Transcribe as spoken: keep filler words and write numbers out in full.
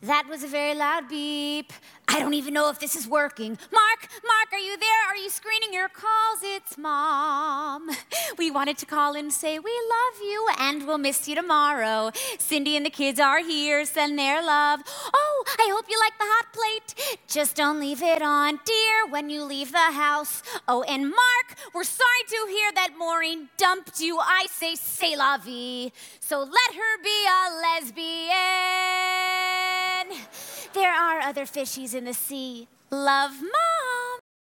That was a very loud beep. I don't even know if this is working. Mark, Mark, are you there? Are you screening your calls? It's Mom. We wanted to call and say we love you and we'll miss you tomorrow. Cindy and the kids are here, send their love. Oh, I hope you like the hot plate. Just don't leave it on, dear, when you leave the house. Oh, and Mark, we're sorry to hear that Maureen dumped you. I say c'est la vie. So let her be a lesbian. There are other fishies in the sea. Love, Mom.